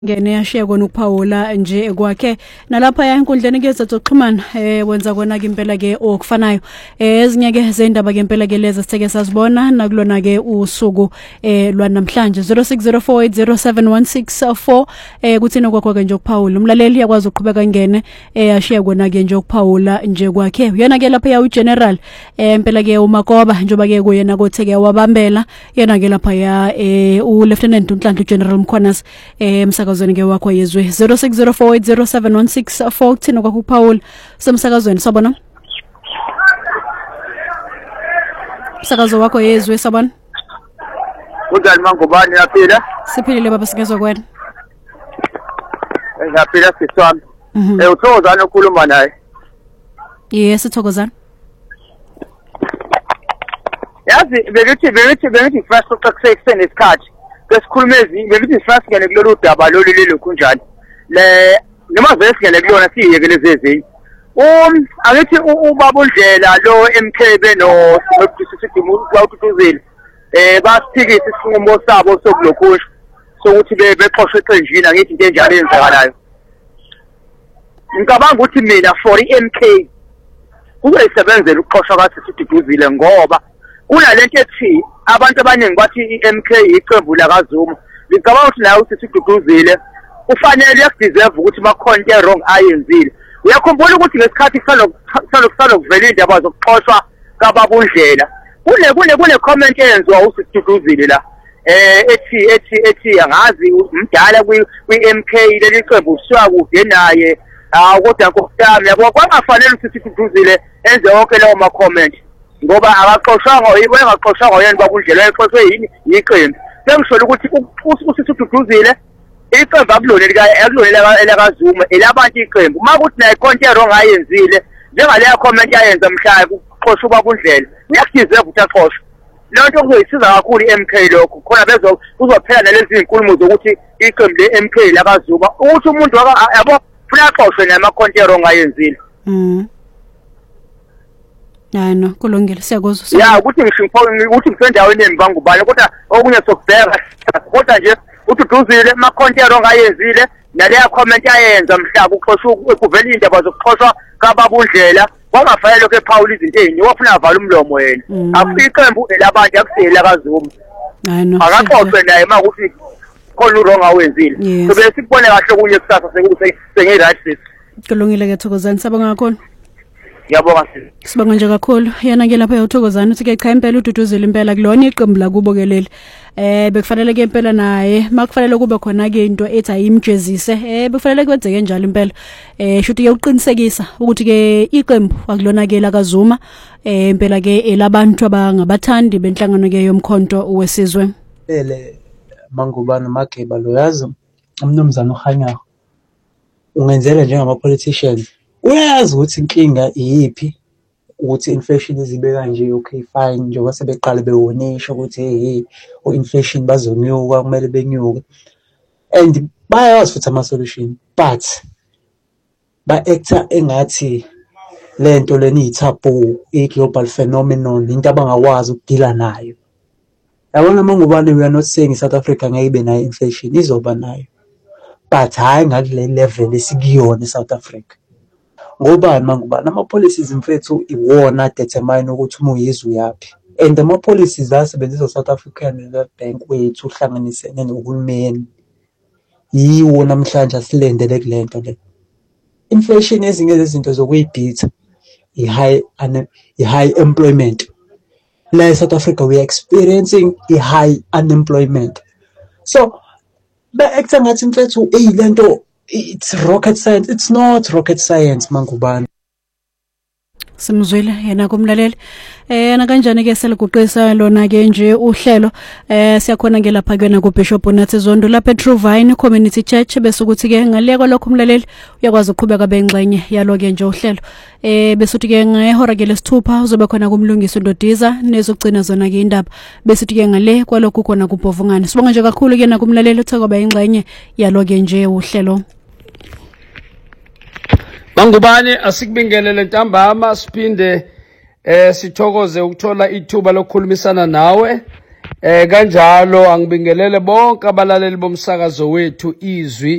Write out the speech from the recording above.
ngene yashiya kona ukuphawula nje kwakhe nalapha enkundleni ke zokuxhumana wenza kona ke impela ke okufanayo ezinye ke zendaba ke impela ke lezi sitheke sazibona nakulona ke usuku lwanamhlanje 0604807164 kuthina kwakho ke nje ukuphawula umlaleli yakwazi ukuqhubeka ingene yashiya kona ke nje ukuphawula nje kwakhe yena ke lapha ya ugeneral impela ke uMakoba njoba ke kuyena kotheke wabambela yena ke lapha ya u lieutenant uNhlanhla General Mkhwanas emsakazweni ke wakho yezwe 0604807164 kuthina kwakho uPaul semsakazweni sabona umsakazo wakho yezwe sabona Unjani mangubani yaphila siphilile baba singezwe kwena yaphila siswami uthokozana ukukhuluma naye yes sithokozana yazi bekithi first ukusekuseni isikhathi besikhulumezi bekithi first ngene kulolu daba lolu lelo kunjani le noma vese ngene kulona siyekeleze ezinye angithi ubaba uNdlela lo MKB no Sidimu Clouduzile basiphikisa isinqumo sabo sokulokusho sokuthi bexoshwe eqenjini angithi into enjalo enzakalayo ngicabanga ukuthi mina for iMK kuyisebenzela ukuxoshwa kaSidiguzile ngoba kunalento ethi abantu abaningi bathi iMK iqembu lakaZuma ngicabanga ukuthi nayo uSidiguzile kufanele yakudeserve ukuthi makhona into wrong ayenzile uyakhumbula ukuthi ngesikhathi salokuvela indaba zokuxoshwa kababa uNdlela kune comment eyenziwa uSidiguzile la ethi angazi umdala kwi-MK leli qembu usuka kude naye kodwa nkosiyami yabo kwangafanele uSidiguzile enze wonke lawo ma comment ngoba akaxoshwanga wengaxoshwanga yena bakuNdlela exoshwe yini iqembu sengisho ukuthi uSidiguzile iqembu akulona elakaZuma elabantu iqembu makuthi naye konke wrong ayenzile njengaleya comment yayenza mhlaya kuxoshwa bakuNdlela uyakudeserve ukuthi axoshwe lonto kuzoyisiza kakhulu iMK lokho khona kuzophela nalezi inkulumo zokuthi iqembu leMK lakaZuma ukuthi umuntu yabo funa axoshwe namakonke wrong ayenzile hayi no kulungile siyakuzwa ya ukuthi ukuthi ngisendaweni embangubani kodwa okunye sokubheka kodwa nje uDuduzile makonke wrong ayenzile naleya comment ayenza mhla kuxoshwa kuvela indaba zokuxoshwa kababa uNdlela kwangafanele ke Paul izinto eziningi wafuna avala umlomo yena akusiqembu elabantu akusela kaZuma hayi no akaxoxwe naye makuthi khona wrong awenzile so bese sibone kahle kunye kusasa sengi right sis kulungile ke Thokozani sabonga kakhulu yabonga sis sibonga nje kakhulu yena ke lapha uThokozani uthi ke cha impela uDuduzile impela kulona iqembu la kubokelele bekufanele ke impela naye makufanele kube khona ke into ethi ayimjezise bekufanele kwenzeke njalo impela shuthi ke uqinisekisa ukuthi ke iqembu akulona ke lakaZuma impela ke elabantu abangabathandi benhlangano ke yomkhonto wesizwe mangubana Mageba lo yazi umnumzana uHanyaho ungenzela njengama politicians uyazi ukuthi inkinga iyiphi ukuthi inflation izibe kanje okay fine njengoba sebeqala bewonisha ukuthi inflation bazonyuka kumele benyuke and bayazi futhi ama solution but ba actor engathi lento leni itabu global phenomenon into abangakwazi ukudila nayo yabona mangubani we are not saying South Africa ngayibe nayo inflation izoba nayo but hayi ngakule level esikuyona eSouth Africa ngobani mangubani ama policies mfethu iwona determine ukuthi umuyizwe yapi and ama policies asebenzisa South African Reserve Bank wethu uhlanganisene nohulumeni yiwo namhlanje asilendele kulento le inflation ezinye zezinto zokuyibhitha i-high employment la eSouth Africa we are experiencing high unemployment so ba actor ngathi mfethu lento it's rocket science. It's not rocket science mangubani. Simzwile yena kumlaleli na kanjani ke seliguqisa lona ke nje uhlelo siyakhona ngelapha kwena ku Bishop Nathi Zondo lapha eTruvine Community Church bese ukuthi ke ngaleko lokho umlaleli uyakwazi ukuqhubeka bengxenye yalo ke nje uhlelo bese uthi ke ngehora ke lesithupha uzobe khona kumlungisi uNdodiza nezogcina zona ke indaba bese uthi ke ngale kwalokho khona kuBhovungane sibonga nje kakhulu ke na kumlaleli uthakaba ingxenye yalo ke nje uhlelo Mangubane asikubingelele ntambama siphinde sithokoze ukuthola ithuba lokukhulumisana nawe Kanjalo angibingelele bonke abalaleli bomsakazo wethu Izwi